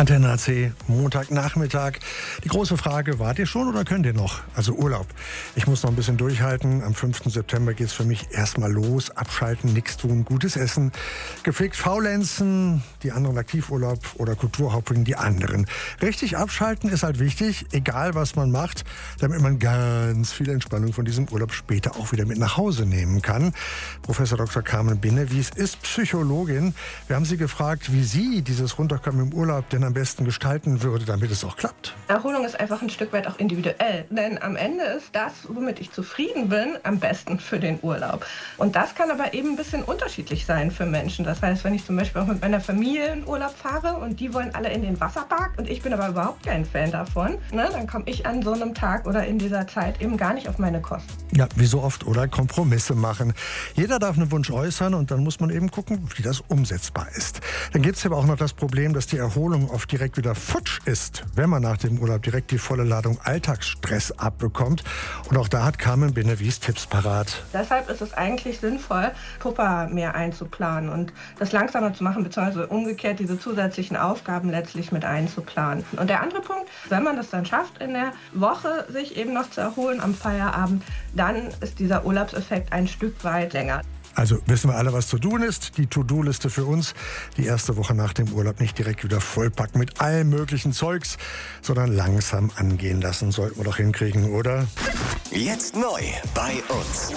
Antenne AC, Montagnachmittag. Die große Frage, wart ihr schon oder könnt ihr noch? Also Urlaub. Ich muss noch ein bisschen durchhalten. Am 5. September geht's für mich erstmal los. Abschalten, nichts tun, gutes Essen. Gepflegt faulenzen, die anderen Aktivurlaub oder Kulturhopping, die anderen. Richtig abschalten ist halt wichtig, egal was man macht, damit man ganz viel Entspannung von diesem Urlaub später auch wieder mit nach Hause nehmen kann. Professor Dr. Carmen Binnewies ist Psychologin. Wir haben sie gefragt, wie sie dieses Runterkommen im Urlaub denn am besten gestalten würde, damit es auch klappt. Erholung ist einfach ein Stück weit auch individuell, denn am Ende ist das, womit ich zufrieden bin, am besten für den Urlaub. Und das kann aber eben ein bisschen unterschiedlich sein für Menschen. Das heißt, wenn ich zum Beispiel auch mit meiner Familie in Urlaub fahre und die wollen alle in den Wasserpark und ich bin aber überhaupt kein Fan davon, dann komme ich an so einem Tag oder in dieser Zeit eben gar nicht auf meine Kosten. Ja, wie so oft, oder? Kompromisse machen. Jeder darf einen Wunsch äußern und dann muss man eben gucken, wie das umsetzbar ist. Dann gibt es aber auch noch das Problem, dass die Erholung oft direkt wieder futsch ist, wenn man nach dem Urlaub direkt die volle Ladung Alltagsstress abbekommt. Und auch da hat Carmen Binnewies Tipps parat. Deshalb ist es eigentlich sinnvoll, Puffer mehr einzuplanen und das langsamer zu machen, beziehungsweise umgekehrt diese zusätzlichen Aufgaben letztlich mit einzuplanen. Und der andere Punkt, wenn man das dann schafft, in der Woche sich eben noch zu erholen am Feierabend, dann ist dieser Urlaubseffekt ein Stück weit länger. Also wissen wir alle, was zu tun ist. Die To-Do-Liste für uns. Die erste Woche nach dem Urlaub nicht direkt wieder vollpacken mit allem möglichen Zeugs, sondern langsam angehen lassen. Sollten wir doch hinkriegen, oder? Jetzt neu bei uns.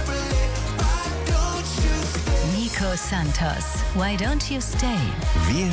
Nico Santos, Why Don't You Stay? Wir